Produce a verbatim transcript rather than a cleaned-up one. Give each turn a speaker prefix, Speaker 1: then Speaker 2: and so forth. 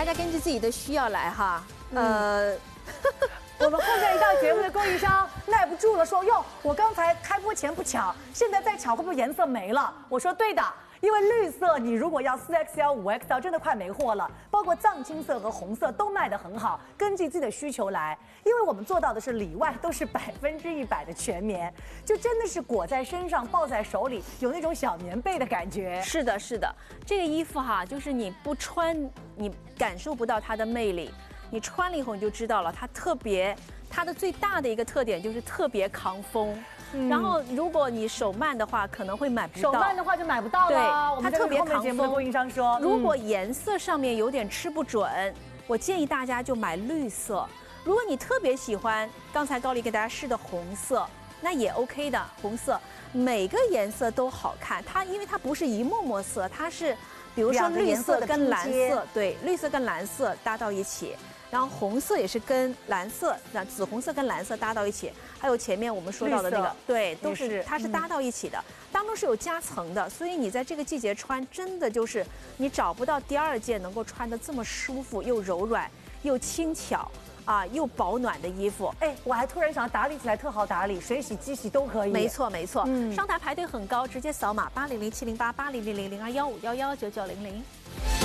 Speaker 1: 大家根据自己的需要来哈。呃，
Speaker 2: 我们后面一档节目的供应商耐不住了，说哟，我刚才开播前不抢，现在再抢会不会颜色没了？我说对的。 因为绿色，你如果要四 X L、五 X L， 真的快没货了。包括藏青色和红色都卖得很好，根据自己的需求来。因为我们做到的是里外都是百分之一百的全棉，就真的是裹在身上、抱在手里，有那种小棉被的感觉。
Speaker 1: 是的，是的，这个衣服哈，就是你不穿，你感受不到它的魅力；你穿了以后，你就知道了，它特别，它的最大的一个特点就是特别抗风。 然后，如果你手慢的话，可能会买不到。
Speaker 2: 手慢的话就买不到了。
Speaker 1: 对，
Speaker 2: 我们
Speaker 1: 它特别抗风。
Speaker 2: 供应商说，
Speaker 1: 如果颜色上面有点吃不准，我建议大家就买绿色。如果你特别喜欢刚才高丽给大家试的红色，那也 OK 的。红色每个颜色都好看，它因为它不是一幕幕色，它是比如说绿色跟蓝色，对，绿色跟蓝色搭到一起。 然后红色也是跟蓝色，那紫红色跟蓝色搭到一起，还有前面我们说到的那个，对，都是它是搭到一起的，当中是有夹层的，所以你在这个季节穿，真的就是你找不到第二件能够穿得这么舒服又柔软又轻巧啊又保暖的衣服。
Speaker 2: 哎，我还突然想打理起来特好打理，水洗、机洗都可以。
Speaker 1: 没错没错，嗯，上台排队很高，直接扫码八零零七零八八零零零零二幺五幺幺九九零零。